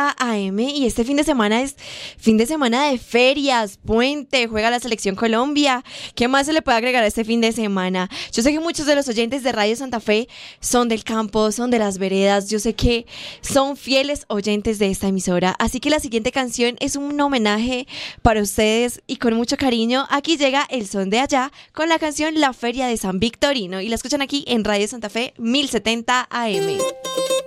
1070 AM y este fin de semana es fin de semana de ferias, puente, juega la Selección Colombia. ¿Qué más se le puede agregar a este fin de semana? Yo sé que muchos de los oyentes de Radio Santa Fe son del campo, son de las veredas, yo sé que son fieles oyentes de esta emisora, así que la siguiente canción es un homenaje para ustedes y con mucho cariño. Aquí llega El Son de Allá con la canción La Feria de San Victorino y la escuchan aquí en Radio Santa Fe 1070 AM.